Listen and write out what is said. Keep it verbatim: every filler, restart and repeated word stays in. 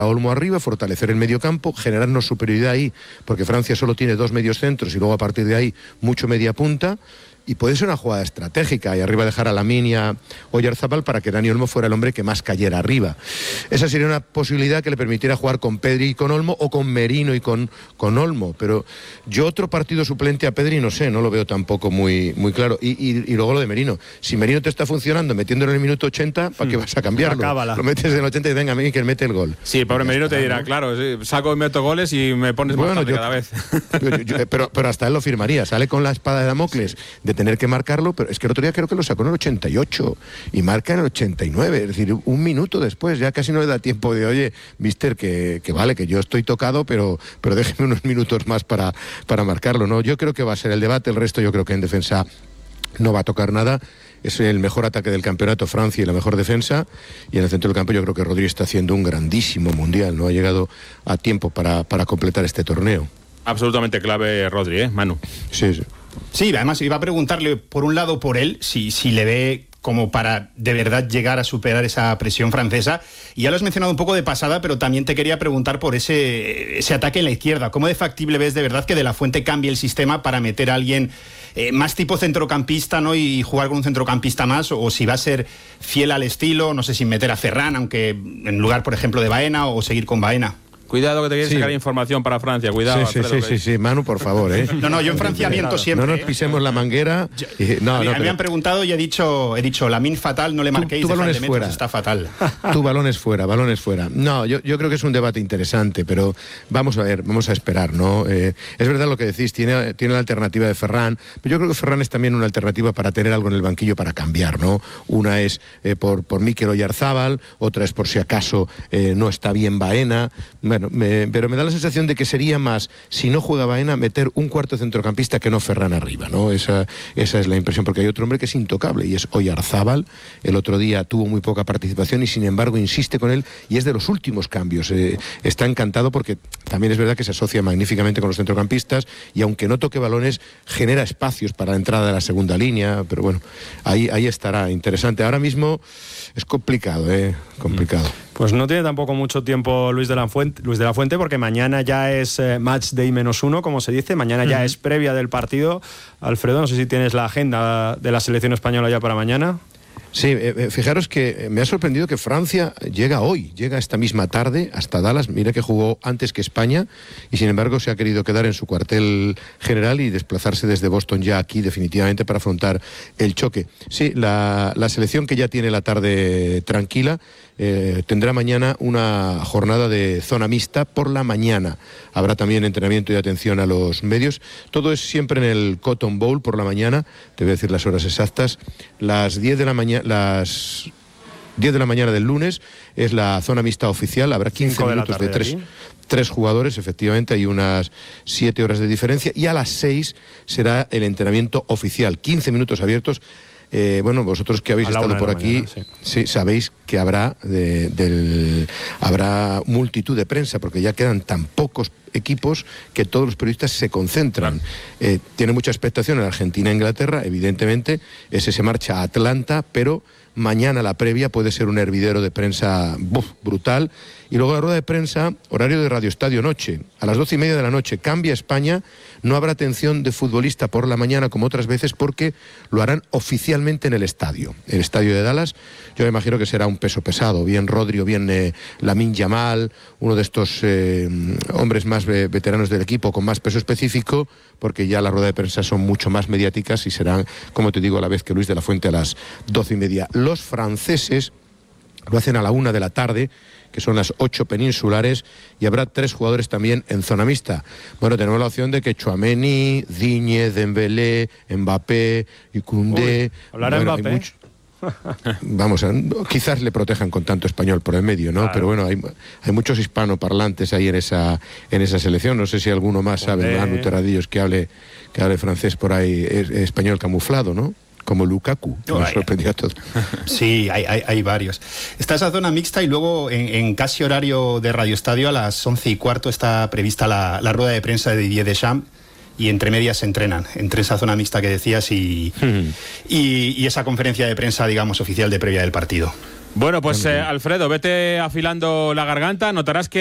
a Olmo arriba, fortalecer el mediocampo, generarnos superioridad ahí, porque Francia solo tiene dos medios centros y luego a partir de ahí mucho media punta. Y puede ser una jugada estratégica y arriba dejar a Lamine y a Oyarzabal para que Dani Olmo fuera el hombre que más cayera arriba. Esa sería una posibilidad que le permitiera jugar con Pedri y con Olmo, o con Merino y con, con Olmo, pero yo otro partido suplente a Pedri no sé, no lo veo tampoco muy, muy claro. Y, y, y luego lo de Merino, si Merino te está funcionando metiéndolo en el minuto ochenta, ¿para qué vas a cambiarlo? Acábala. Lo metes en el ochenta y venga, a que mete el gol. Sí, pobre Merino te dirá, ¿no? Claro, sí, saco y meto goles y me pones bueno, más tarde yo, cada vez. Yo, yo, pero, pero hasta él lo firmaría, sale con la espada de Damocles de tener que marcarlo, pero es que el otro día creo que lo sacó en el ochenta y ocho y marca en el ochenta y nueve, es decir, un minuto después, ya casi no le da tiempo de, oye, mister, que, que vale, que yo estoy tocado, pero, pero déjeme unos minutos más para, para marcarlo, ¿no? Yo creo que va a ser el debate, el resto yo creo que en defensa no va a tocar nada. Es el mejor ataque del campeonato Francia y la mejor defensa, y en el centro del campo yo creo que Rodri está haciendo un grandísimo mundial, no ha llegado a tiempo para, para completar este torneo. Absolutamente clave Rodri, ¿eh, Manu? Sí, sí. Sí, además iba a preguntarle por un lado por él, si, si le ve como para de verdad llegar a superar esa presión francesa. Y ya lo has mencionado un poco de pasada, pero también te quería preguntar por ese, ese ataque en la izquierda. ¿Cómo de factible ves de verdad que De La Fuente cambie el sistema para meter a alguien eh, más tipo centrocampista, ¿no? Y jugar con un centrocampista más, o si va a ser fiel al estilo, no sé, sin meter a Ferran, aunque en lugar, por ejemplo, de Baena, o seguir con Baena? Cuidado que te quieres sí. sacar información para Francia, cuidado. Sí, sí, sí, sí, sí, Manu, por favor, ¿eh? No, no, yo en Francia miento siempre. No nos pisemos la manguera. Y, no, a mí, no, a mí pero... me han preguntado y he dicho, he dicho, Lamine fatal, no le marquéis, tu, tu balón es fuera. Está fatal. Tu balón es fuera, balón es fuera. No, yo, yo creo que es un debate interesante, pero vamos a ver, vamos a esperar, ¿no? Eh, es verdad lo que decís, tiene, tiene la alternativa de Ferran, pero yo creo que Ferran es también una alternativa para tener algo en el banquillo para cambiar, ¿no? Una es eh, por, por Mikel Oyarzabal, otra es por si acaso eh, no está bien Baena. Bueno, me, pero me da la sensación de que sería más, si no juega Baena, meter un cuarto centrocampista que no Ferran arriba, ¿no? Esa, esa es la impresión, porque hay otro hombre que es intocable y es Oyarzabal. El otro día tuvo muy poca participación y sin embargo insiste con él y es de los últimos cambios. Eh, está encantado porque también es verdad que se asocia magníficamente con los centrocampistas y aunque no toque balones, genera espacios para la entrada de la segunda línea, pero bueno, ahí, ahí estará interesante. Ahora mismo es complicado, ¿eh? Complicado. Pues no tiene tampoco mucho tiempo Luis de la Fuente, Luis de la Fuente porque mañana ya es eh, match day menos uno, como se dice, mañana ya uh-huh. es previa del partido. Alfredo, no sé si tienes la agenda de la selección española ya para mañana. Sí, eh, fijaros que me ha sorprendido que Francia llega hoy, llega esta misma tarde hasta Dallas. Mira que jugó antes que España y sin embargo se ha querido quedar en su cuartel general y desplazarse desde Boston ya aquí definitivamente para afrontar el choque. Sí, la, la selección que ya tiene la tarde tranquila eh, tendrá mañana una jornada de zona mixta por la mañana. Habrá también entrenamiento y atención a los medios. Todo es siempre en el Cotton Bowl por la mañana. Te voy a decir las horas exactas. Las diez de la mañana, las diez de la mañana del lunes es la zona mixta oficial. Habrá quince minutos de, de tres, tres jugadores, efectivamente, hay unas siete horas de diferencia. Y a las seis será el entrenamiento oficial. quince minutos abiertos. Eh, bueno, vosotros que habéis estado por aquí, mañana, sí. Sí, sabéis que habrá de, del, habrá multitud de prensa, porque ya quedan tan pocos equipos que todos los periodistas se concentran. Claro. Eh, tiene mucha expectación en Argentina e Inglaterra, evidentemente, ese se marcha a Atlanta, pero mañana la previa puede ser un hervidero de prensa buf, brutal. Y luego la rueda de prensa, horario de Radio Estadio Noche, a las doce y media de la noche, cambia España, no habrá atención de futbolista por la mañana como otras veces porque lo harán oficialmente en el estadio, el estadio de Dallas. Yo me imagino que será un peso pesado, bien Rodri o bien eh, Lamine Yamal, uno de estos eh, hombres más eh, veteranos del equipo con más peso específico, porque ya las ruedas de prensa son mucho más mediáticas y serán, como te digo, a la vez que Luis de la Fuente a las doce y media. Los franceses lo hacen a la una de la tarde, que son las ocho peninsulares, y habrá tres jugadores también en zona mixta. Bueno, tenemos la opción de que Tchouaméni, Digne, Dembélé, Mbappé y Koundé... Hablará bueno, Mbappé. Mucho... Vamos, quizás le protejan con tanto español por el medio, ¿no? Claro. Pero bueno, hay, hay muchos hispanoparlantes ahí en esa en esa selección. No sé si alguno más sabe, Manu Terradillos, que hable, que hable francés por ahí, es, es español camuflado, ¿no? Como Lukaku, que nos sorprendió a todos. Sí, hay, hay, hay varios. Está esa zona mixta y luego en, en casi horario de Radio Estadio a las once y cuarto está prevista la, la rueda de prensa de Didier Deschamps y entre medias se entrenan, entre esa zona mixta que decías y, hmm. y, y esa conferencia de prensa, digamos, oficial de previa del partido. Bueno, pues eh, Alfredo, vete afilando la garganta, notarás que